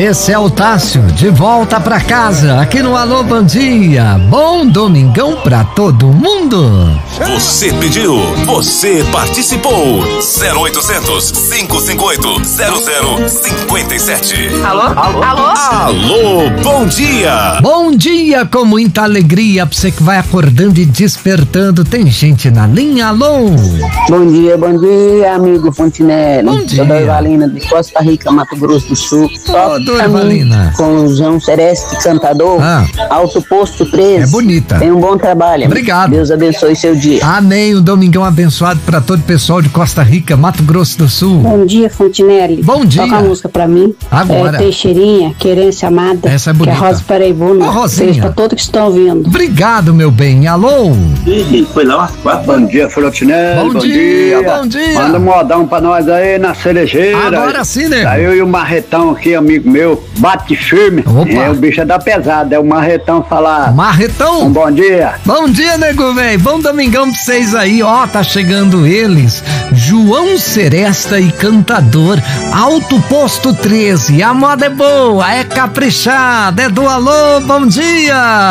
Esse é o Tássio, de volta pra casa, aqui no Alô Bom Dia. Bom domingão pra todo mundo. Você pediu, você participou. 0800 558 0057. Alô? Alô, bom dia. Bom dia, com muita alegria pra você que vai acordando e despertando. Tem gente na linha, alô? Bom dia, amigo Fontinelli. Bom dia. Sou da Evalina de Costa Rica, Mato Grosso do Sul. Ô, dona Evalina. Com o João Sereste, cantador. Alto Posto 13. É bonita. Tem um bom trabalho. Obrigado. Deus abençoe seu dia. Amém, um domingão abençoado pra todo o pessoal de Costa Rica, Mato Grosso do Sul. Bom dia, Fontinelli. Bom dia. Toca a música pra mim. Agora. Teixeirinha, Querência Amada. Essa é bonita. Que é Rosa Paraibuna. Ô, Rosinha. Beijo pra todos que estão ouvindo. Obrigado, meu bem. Alô? Foi lá. Bom dia, Fontinelli. Bom dia, bom dia. Manda um modão pra nós aí na cerejeira. Agora sim, nego. Tá eu e o Marretão aqui, amigo meu, bate firme. Opa. O bicho é da pesada, é o Marretão falar. Marretão? Um bom dia. Bom dia, nego velho. Bom domingão pra vocês aí. Ó, tá chegando eles. João Seresta e cantador. Alto Posto 13. A moda é boa, é caprichada, é do Alô Bom Dia.